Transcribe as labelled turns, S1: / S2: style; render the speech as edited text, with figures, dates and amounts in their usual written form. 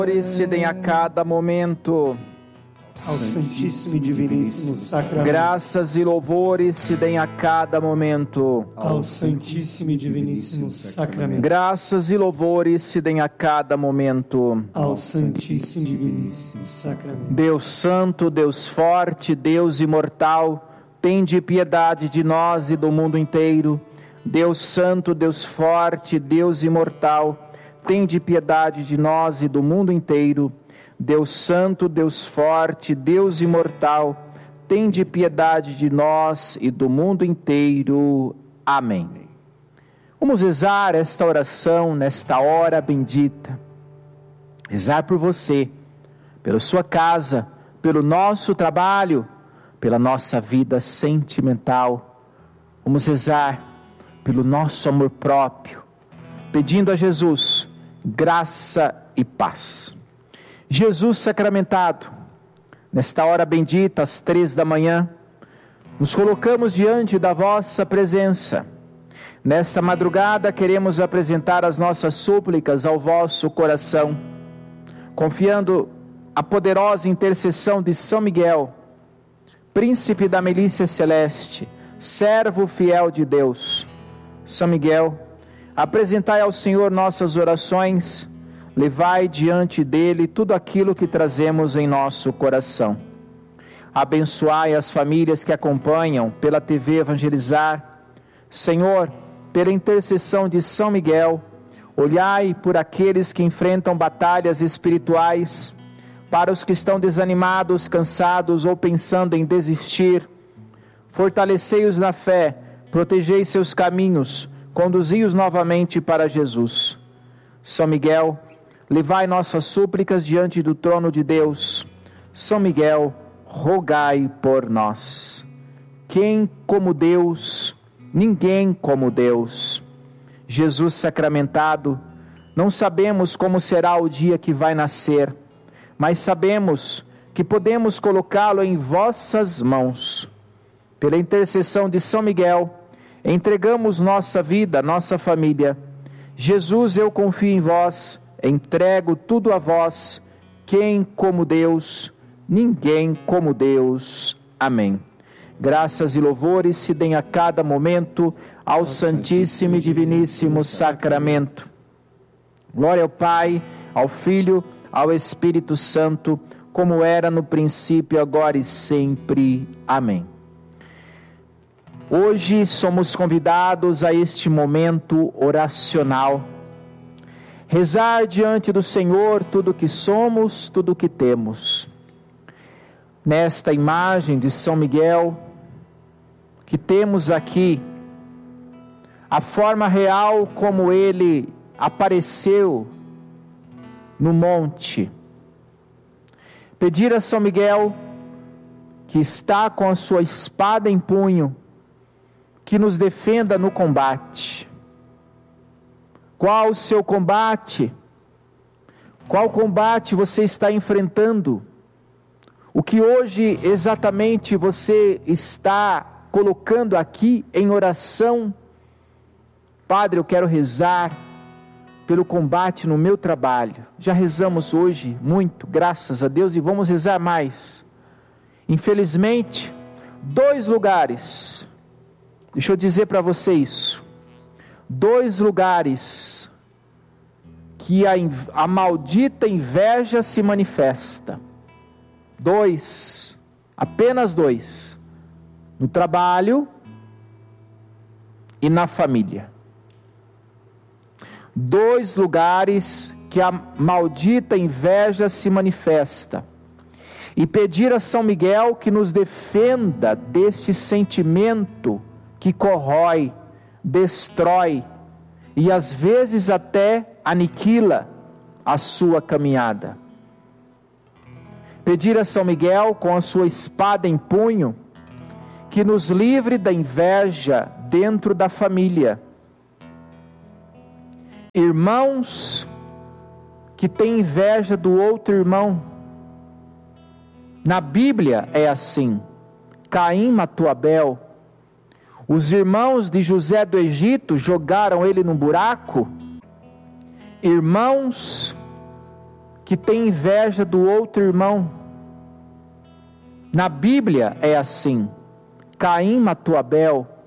S1: Se deem a cada momento
S2: ao Santíssimo e Diviníssimo Sacramento.
S1: Graças e louvores se deem a cada momento
S2: ao Santíssimo e Diviníssimo Sacramento.
S1: Graças e louvores se deem a cada momento
S2: ao Santíssimo e Diviníssimo Sacramento.
S1: Deus Santo, Deus Forte, Deus Imortal, tende piedade de nós e do mundo inteiro. Deus Santo, Deus Forte, Deus Imortal, tende piedade de nós e do mundo inteiro. Deus Santo, Deus Forte, Deus Imortal, tende piedade de nós e do mundo inteiro. Amém. Vamos rezar esta oração nesta hora bendita. Rezar por você, pela sua casa, pelo nosso trabalho, pela nossa vida sentimental. Vamos rezar pelo nosso amor próprio, pedindo a Jesus graça e paz. Jesus sacramentado, nesta hora bendita, às 3 da manhã, nos colocamos diante da vossa presença. Nesta madrugada queremos apresentar as nossas súplicas ao vosso coração, confiando a poderosa intercessão de São Miguel, príncipe da milícia celeste, servo fiel de Deus. São Miguel, apresentai ao Senhor nossas orações, levai diante dele tudo aquilo que trazemos em nosso coração. Abençoai as famílias que acompanham pela TV Evangelizar. Senhor, pela intercessão de São Miguel, olhai por aqueles que enfrentam batalhas espirituais, para os que estão desanimados, cansados ou pensando em desistir. Fortalecei-os na fé, protegei seus caminhos, conduzi-os novamente para Jesus. São Miguel, levai nossas súplicas diante do trono de Deus. São Miguel, rogai por nós. Quem como Deus? Ninguém como Deus. Jesus sacramentado, não sabemos como será o dia que vai nascer, mas sabemos que podemos colocá-lo em vossas mãos. Pela intercessão de São Miguel, entregamos nossa vida, nossa família. Jesus, eu confio em vós, entrego tudo a vós. Quem como Deus? Ninguém como Deus. Amém. Graças e louvores se deem a cada momento ao Santíssimo e Diviníssimo Sacramento. Glória ao Pai, ao Filho, ao Espírito Santo, como era no princípio, agora e sempre. Amém. Hoje somos convidados a este momento oracional. Rezar diante do Senhor tudo o que somos, tudo o que temos. Nesta imagem de São Miguel, que temos aqui, a forma real como ele apareceu no monte. Pedir a São Miguel, que está com a sua espada em punho, que nos defenda no combate. Qual o seu combate? Qual combate você está enfrentando? O que hoje exatamente você está colocando aqui em oração? Padre, eu quero rezar pelo combate no meu trabalho. Já rezamos hoje muito, graças a Deus, e vamos rezar mais. Infelizmente, 2 lugares, deixa eu dizer para você isso, 2 lugares que a maldita inveja se manifesta. 2, apenas 2, no trabalho e na família. 2 lugares que a maldita inveja se manifesta. E pedir a São Miguel que nos defenda deste sentimento que corrói, destrói e às vezes até aniquila a sua caminhada. Pedir a São Miguel com a sua espada em punho que nos livre da inveja dentro da família. Irmãos que têm inveja do outro irmão. Na Bíblia é assim. Caim matou Abel. Os irmãos de José do Egito jogaram ele num buraco. Irmãos que tem inveja do outro irmão. Na Bíblia é assim: Caim matou Abel